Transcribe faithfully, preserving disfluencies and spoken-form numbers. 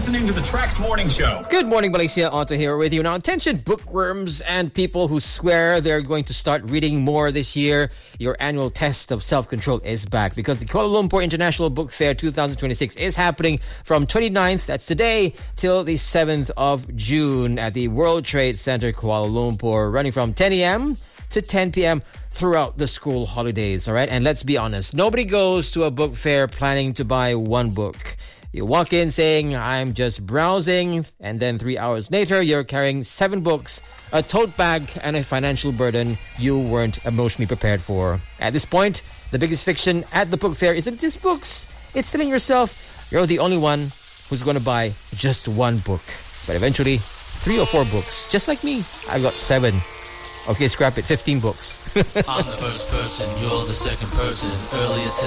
listening to the Trax Morning Show. Good morning, Malaysia. Otto here with you. Now, attention bookworms and people who swear they're going to start reading more this year. Your annual test of self-control is back because the Kuala Lumpur International Book Fair twenty twenty-six is happening from twenty-ninth, that's today, till the seventh of June at the World Trade Center, Kuala Lumpur, running from ten a.m. to ten p.m. throughout the school holidays, all right? And let's be honest, nobody goes to a book fair planning to buy one book. You walk in saying, I'm just browsing, and then three hours later, you're carrying seven books, a tote bag, and a financial burden you weren't emotionally prepared for. At this point, the biggest fiction at the book fair isn't just books. It's telling yourself you're the only one who's going to buy just one book. But eventually, three or four books, just like me. I've got seven. Okay, scrap it, fifteen books. I'm the first person, you're the second person. Earlier today